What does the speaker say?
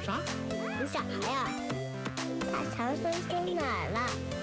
啥？ 啥呀？把长生去哪儿了？